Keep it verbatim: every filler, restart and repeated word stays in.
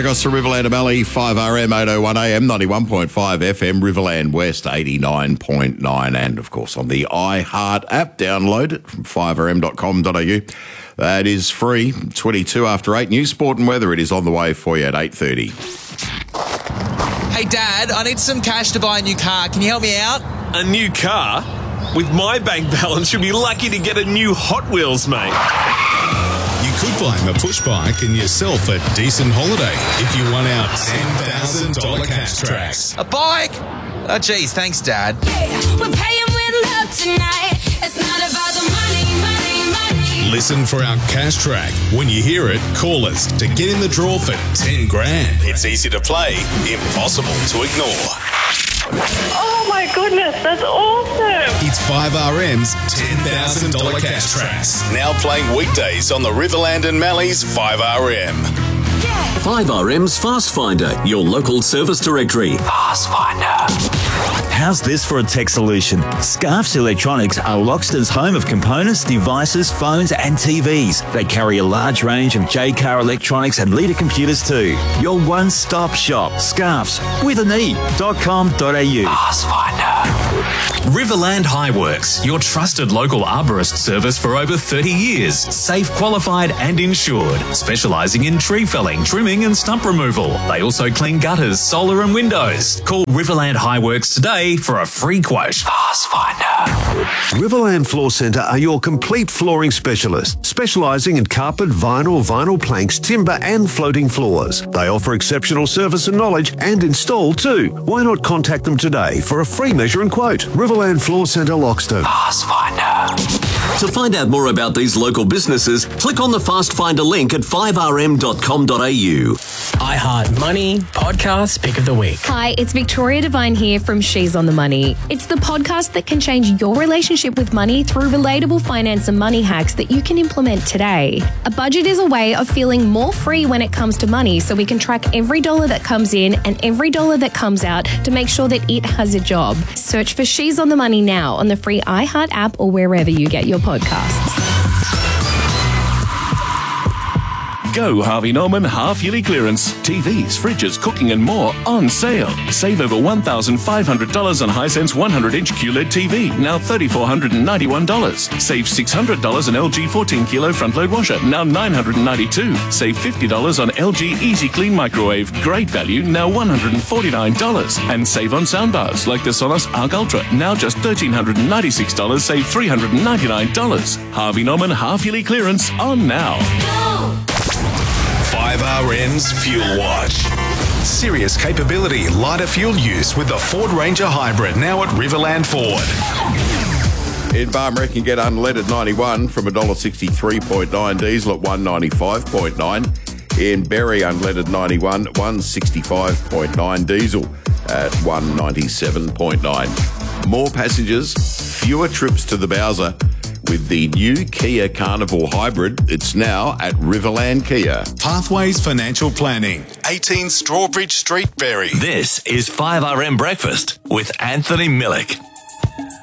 across to Riverland Valley, five R M, eight oh one A M, ninety-one point five F M, Riverland West, eighty-nine point nine, and of course on the iHeart app. Download it from five r m dot com dot a u. That is free. twenty-two after eight. News, sport and weather. It is on the way for you at eight thirty. Hey, Dad, I need some cash to buy a new car. Can you help me out? A new car? With my bank balance, you'll be lucky to get a new Hot Wheels, mate. You could buy him a push bike and yourself a decent holiday if you won out ten thousand dollars cash tracks. A bike? Oh, geez, thanks, Dad. Yeah, we're paying with love tonight. It's not about the money, money, money. Listen for our cash track. When you hear it, call us to get in the draw for ten grand. It's easy to play, impossible to ignore. Oh my goodness, that's awesome. It's five R M's ten thousand dollars cash tracks. Now playing weekdays on the Riverland and Mallee's five R M. five R M's Fast Finder, your local service directory. Fast Finder. How's this for a tech solution? Scarfs Electronics are Loxton's home of components, devices, phones and T Vs. They carry a large range of J-Car electronics and leader computers too. Your one-stop shop. Scarfs with an E dot com dot a u. Fast Finder. Riverland Highworks, your trusted local arborist service for over thirty years. Safe, qualified and insured. Specialising in tree felling, trimming and stump removal. They also clean gutters, solar and windows. Call Riverland Highworks today for a free quote. Fast Finder. Riverland Floor Centre are your complete flooring specialist, specialising in carpet, vinyl, vinyl planks, timber and floating floors. They offer exceptional service and knowledge and install too. Why not contact them today for a free measure and quote? Riverland Floor Centre, Loxton. Fast Finder. To find out more about these local businesses, click on the Fast Finder link at five r m dot com dot a u. iHeart Money Podcast Pick of the Week. Hi, it's Victoria Devine here from She's on the Money. It's the podcast that can change your relationship with money through relatable finance and money hacks that you can implement today. A budget is a way of feeling more free when it comes to money, so we can track every dollar that comes in and every dollar that comes out to make sure that it has a job. Search for She's on the Money now on the free iHeart app or wherever you get your podcasts. Go Harvey Norman half-yearly clearance. T Vs, fridges, cooking and more on sale. Save over one thousand five hundred dollars on Hisense one hundred inch Q L E D T V, now three thousand four hundred ninety-one dollars. Save six hundred dollars on L G fourteen kilo front-load washer, now nine hundred ninety-two dollars. Save fifty dollars on L G Easy Clean microwave, great value, now one hundred forty-nine dollars. And save on soundbars like the Sonos Arc Ultra, now just one thousand three hundred ninety-six dollars, save three hundred ninety-nine dollars. Harvey Norman half-yearly clearance on now. five R M's Fuel Watch. Serious capability, lighter fuel use with the Ford Ranger Hybrid, now at Riverland Ford. In Barmera, you can get unleaded ninety-one from one dollar sixty-three point nine, diesel at one dollar ninety-five point nine. In Berry, unleaded ninety-one, one dollar sixty-five point nine, diesel at one dollar ninety-seven point nine. More passengers, fewer trips to the Bowser. With the new Kia Carnival Hybrid, it's now at Riverland Kia. Pathways Financial Planning, eighteen Strawbridge Street, Berry. This is five R M Breakfast with Anthony Millick.